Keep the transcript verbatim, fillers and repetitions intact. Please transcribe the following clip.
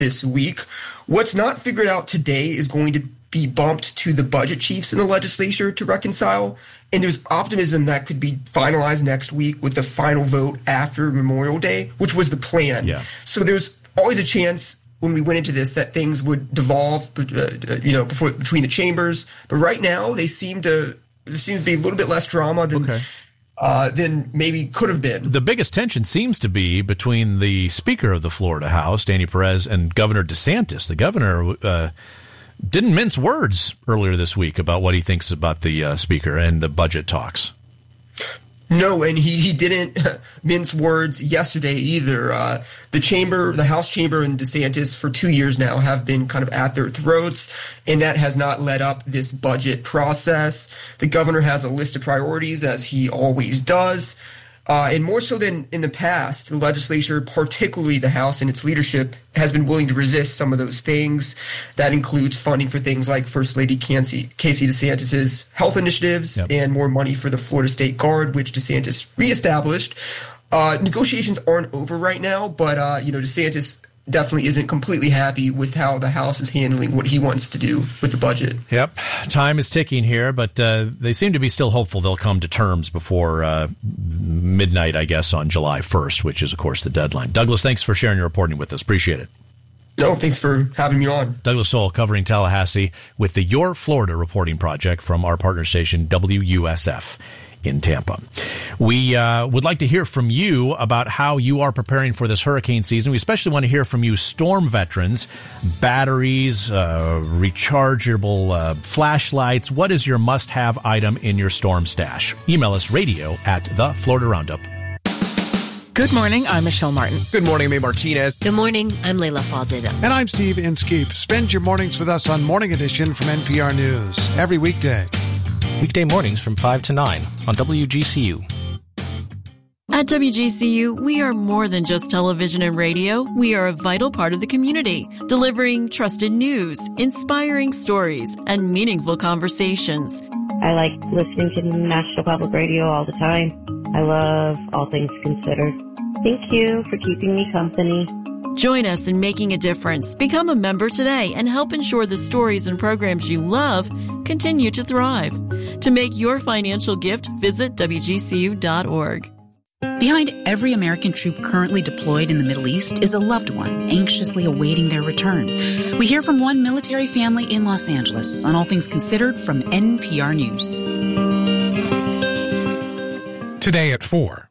this week. What's not figured out today is going to be bumped to the budget chiefs in the legislature to reconcile. And there's optimism that could be finalized next week with the final vote after Memorial Day, which was the plan. Yeah. So there's always a chance when we went into this that things would devolve, uh, you know, before between the chambers. But right now, they seem to there seems to be a little bit less drama than okay. uh, than maybe could have been. The biggest tension seems to be between the Speaker of the Florida House, Danny Perez, and Governor DeSantis. The governor uh, didn't mince words earlier this week about what he thinks about the uh, Speaker and the budget talks. No, and he, he didn't mince words yesterday either. Uh, the chamber, the House chamber and DeSantis for two years now have been kind of at their throats, and that has not led up this budget process. The governor has a list of priorities, as he always does. Uh, and more so than in the past, the legislature, particularly the House and its leadership, has been willing to resist some of those things. That includes funding for things like First Lady Casey, Casey DeSantis' health initiatives yep. and more money for the Florida State Guard, which DeSantis reestablished. Uh, negotiations aren't over right now, but uh, you know, DeSantis definitely isn't completely happy with how the House is handling what he wants to do with the budget. Yep. Time is ticking here, but uh, they seem to be still hopeful they'll come to terms before uh, midnight, I guess, on July first, which is, of course, the deadline. Douglas, thanks for sharing your reporting with us. Appreciate it. No, thanks for having me on. Douglas Soul covering Tallahassee with the Your Florida Reporting Project from our partner station, W U S F. In Tampa. We uh, would like to hear from you about how you are preparing for this hurricane season. We especially want to hear from you storm veterans, batteries, uh, rechargeable uh, flashlights. What is your must-have item in your storm stash? Email us radio at the Florida Roundup. Good morning, I'm Michelle Martin. Good morning, May Martinez. Good morning, I'm Leila Faldida. And I'm Steve Inskeep. Spend your mornings with us on Morning Edition from N P R News every weekday. Weekday mornings from five to nine on W G C U. At W G C U, we are more than just television and radio. We are a vital part of the community, delivering trusted news, inspiring stories, and meaningful conversations. I like listening to National Public Radio all the time. I love All Things Considered. Thank you for keeping me company. Join us in making a difference. Become a member today and help ensure the stories and programs you love continue to thrive. To make your financial gift, visit W G C U dot org. Behind every American troop currently deployed in the Middle East is a loved one anxiously awaiting their return. We hear from one military family in Los Angeles on All Things Considered from N P R News. Today at four.